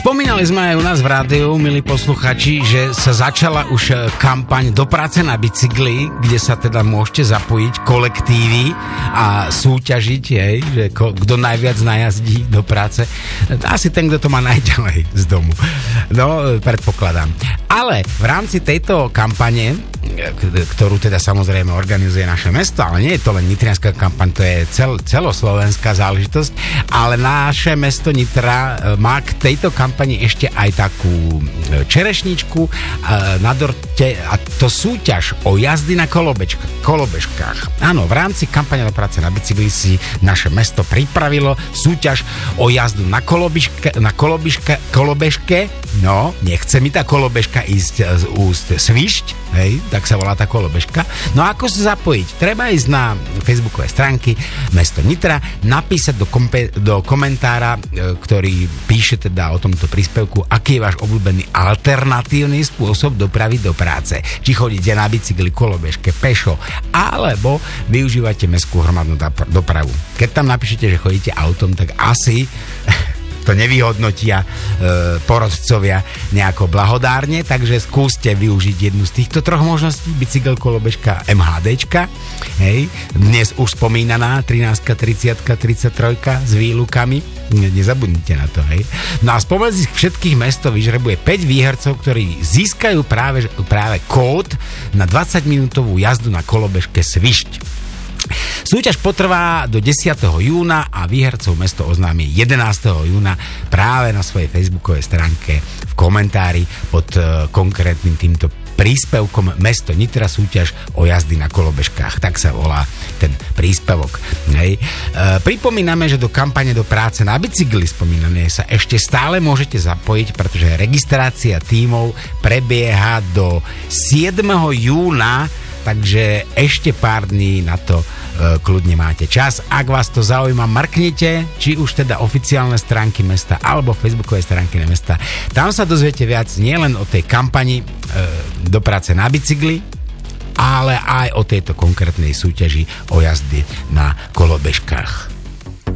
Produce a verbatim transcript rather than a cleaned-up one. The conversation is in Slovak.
Spomínali sme aj u nás v rádiu, milí posluchači, že sa začala už kampaň Do práce na bicykli, kde sa teda môžete zapojiť kolektívy a súťažiť, hej, že ko, kto najviac najazdí do práce. Asi ten, kto to má najďalej z domu. No, predpokladám. Ale v rámci tejto kampane, ktorú teda samozrejme organizuje naše mesto, ale nie je to len nitrianska kampaň, to je cel, celoslovenská záležitosť, ale naše mesto Nitra má k tejto kampani ešte aj takú čerešničku na dorte, a to súťaž o jazdy na kolobežkách. kolobežkách. Áno, v rámci kampane Do práce na bicykli si naše mesto pripravilo súťaž o jazdu na kolobežke, na kolobežke, kolobežke. No, nechce mi tá kolobežka ísť z úst svišť, hej, tak sa volá tá kolobežka. No a ako sa zapojiť? Treba ísť na facebookové stránky Mesto Nitra, napísať do, kompe- do komentára, e, ktorý píše teda o tomto príspevku, aký je váš obľúbený alternatívny spôsob dopravy do práce. Či chodíte na bicykli, kolobežke, pešo, alebo využívate mestskú hromadnú dopravu. Keď tam napíšete, že chodíte autom, tak asi to nevyhodnotia e, porodcovia nejako blahodárne, takže skúste využiť jednu z týchto troch možností, bicykel, kolobežka, MHDčka, hej, dnes už spomínaná trinásť, tridsať, tridsaťtri s výlukami, nezabudnite na to, hej. No a spomedzi všetkých mesto vyžrebuje päť výhercov, ktorí získajú práve, práve kód na dvadsaťminútovú jazdu na kolobežke Svišť. Súťaž potrvá do desiateho júna a výhercov mesto oznámi jedenásteho júna práve na svojej facebookovej stránke v komentári pod uh, konkrétnym týmto príspevkom Mesto Nitra súťaž o jazdy na kolobežkách. Tak sa volá ten príspevok. Hej. E, pripomíname, že do kampane Do práce na bicykli spomínané sa ešte stále môžete zapojiť, pretože registrácia tímov prebieha do siedmeho júna, takže ešte pár dní na to e, kľudne máte čas. Ak vás to zaujíma, marknite, či už teda oficiálne stránky mesta alebo facebookové stránky mesta. Tam sa dozviete viac nielen o tej kampani e, Do práce na bicykli, ale aj o tejto konkrétnej súťaži o jazdy na kolobežkách.